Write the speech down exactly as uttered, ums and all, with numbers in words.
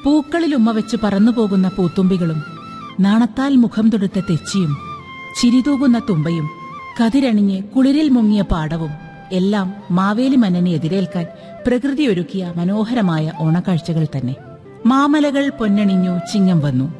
പൂക്കളിൽ ഉമ്മ വെച്ച് പറന്നുപോകുന്ന പൂത്തുമ്പികളും, നാണത്താൽ മുഖം തൊടുത്ത തെച്ചിയും, ചിരിതൂകുന്ന തുമ്പയും, കതിരണിഞ്ഞ് കുളിരിൽ മുങ്ങിയ പാടവും എല്ലാം മാവേലി മന്നനെ എതിരേൽക്കാൻ പ്രകൃതി ഒരുക്കിയ മനോഹരമായ ഓണക്കാഴ്ചകൾ തന്നെ. മാമലകൾ പൊന്നണിഞ്ഞു ചിങ്ങം വന്നു.